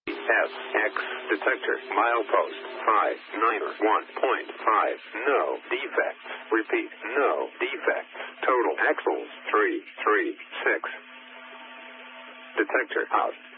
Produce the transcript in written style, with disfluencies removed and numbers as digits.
SX detector milepost 591.5. No defects. Repeat, no defects. Total axles 336. Detector out.